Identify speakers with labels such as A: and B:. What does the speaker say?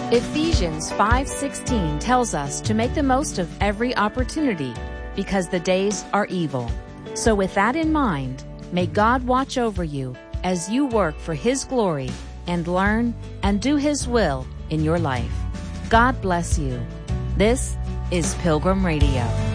A: Ephesians 5:16 tells us to make the most of every opportunity because the days are evil. So with that in mind, may God watch over you as you work for His glory and learn and do His will in your life. God bless you. This is Pilgrim Radio.